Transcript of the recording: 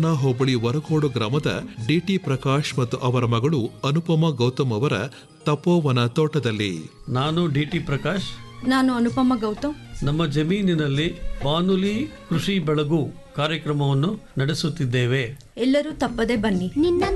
ಚನ್ನಪಟ್ಟಣ ಹೋಬಳಿ ವರಕೋಡು ಗ್ರಾಮದ ಡಿಟಿ ಪ್ರಕಾಶ್ ಮತ್ತು ಅವರ ಮಗಳು ಅನುಪಮಾ ಗೌತಮ್ ಅವರ ತಪೋವನ ತೋಟದಲ್ಲಿ. ನಾನು ಡಿಟಿ ಪ್ರಕಾಶ್. ನಾನು ಅನುಪಮಾ ಗೌತಮ್. ನಮ್ಮ ಜಮೀನಿನಲ್ಲಿ ಬಾನುಲಿ ಕೃಷಿ ಬೆಳಗು ಕಾರ್ಯಕ್ರಮವನ್ನು ನಡೆಸುತ್ತಿದ್ದೇವೆ. ಎಲ್ಲರೂ ತಪ್ಪದೆ ಬನ್ನಿ.